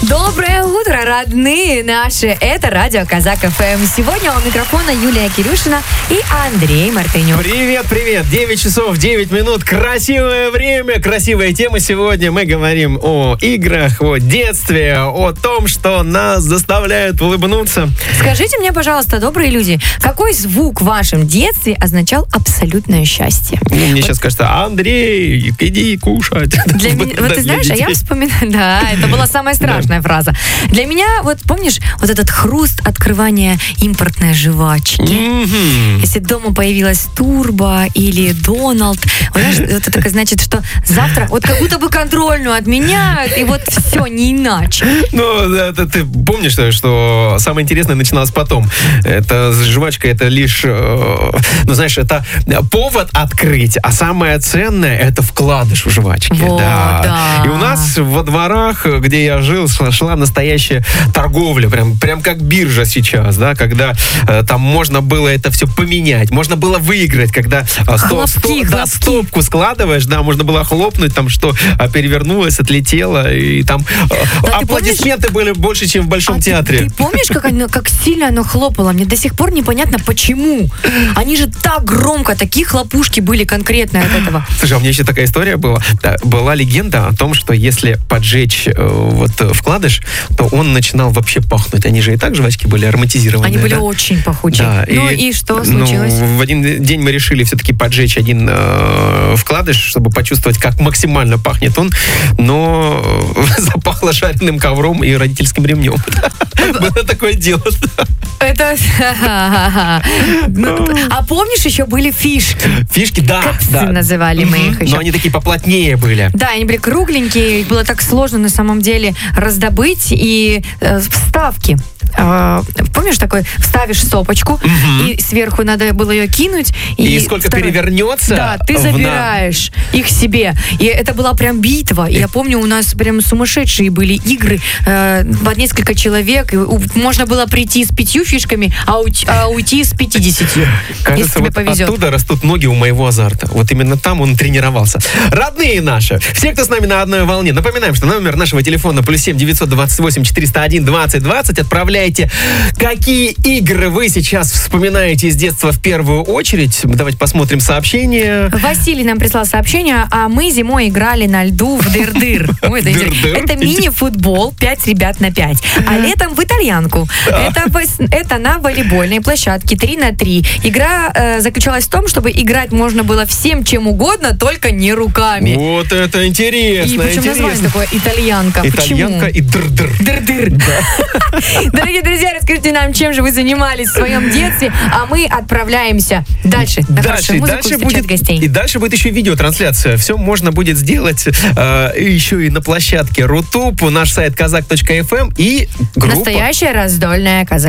Доброе утро, родные наши! Это радио Казак ФМ. Сегодня у микрофона Юлия Кирюшина и Андрей Мартынюк. Привет! 9 часов 9 минут. Красивое время, красивая тема. Сегодня мы говорим о играх, о детстве, о том, что нас заставляет улыбнуться. Скажите мне, пожалуйста, добрые люди, какой звук в вашем детстве означал абсолютное счастье? Мне сейчас кажется, Андрей, иди кушать. Для меня, вот ты знаешь, а я вспоминаю, да, это была самая страшная фраза. Для меня, вот помнишь, вот этот хруст открывания импортной жвачки. Если дома появилась Турбо или Доналд, вот, знаешь, вот это значит, что завтра вот как будто бы контрольную отменяют, и вот все, не иначе. Ну, это, ты помнишь, что самое интересное начиналось потом. Это жвачка, это лишь, ну, знаешь, это повод открыть, а самое ценное, это вкладыш в жвачки. Вот, да. И у нас во дворах, где я жил, шла настоящая торговля, прям как биржа сейчас, да, когда там можно было это все поменять, можно было выиграть, когда стопку складываешь, да, можно было хлопнуть, там что перевернулось, отлетело, и там аплодисменты были больше, чем в Большом театре. Ты помнишь, как сильно оно хлопало? Мне до сих пор непонятно, почему. Они же так громко, такие хлопушки были конкретно от этого. Слушай, у меня еще такая история была. Да, была легенда о том, что если поджечь вот вкладыш, то он начинал вообще пахнуть. Они же и так жвачки были ароматизированные. Они были очень пахучие. Да, и что случилось? В один день мы решили все-таки поджечь один вкладыш, чтобы почувствовать, как максимально пахнет он, но запахло жареным ковром и родительским ремнем. Было такое дело. Это... А помнишь, еще были фишки? Фишки, да. Кэксы называли мы их еще. Но они такие поплотнее были. Да, они были кругленькие, их было так сложно на самом деле раздобыть. И вставки. Помнишь, такой, вставишь сопочку, и сверху надо было ее кинуть. И сколько перевернется. Да, ты забираешь их себе. И это была прям битва. И я помню, у нас прям сумасшедшие были игры по несколько человек. И можно было прийти с 5 фишками, а уйти с 50. Кажется, вот оттуда растут ноги у моего азарта. Вот именно там он тренировался. Родные наши, все, кто с нами на одной волне, напоминаем, что номер нашего телефона +7 928 401 20 20. Отправляйте, какие игры вы сейчас вспоминаете из детства в первую очередь. Давайте посмотрим сообщение. Василий нам прислал сообщение, а мы зимой играли на льду в дыр-дыр. Это мини-футбол 5 ребят на 5. А летом в итальянку. Это на волейбольной площадке 3-3. Игра заключалась в том, чтобы играть можно было всем чем угодно, только не руками. Вот это интересно. И причем название такое итальянка. Итальянка и дыр-дыр. Дыр-дыр. Дорогие друзья, расскажите нам, чем же вы занимались в своем детстве, а мы отправляемся дальше. И дальше будет еще видеотрансляция. Все можно будет сделать еще и на площадке Рутуб, наш сайт kazak.fm и группа «Настоящая раздольная казак».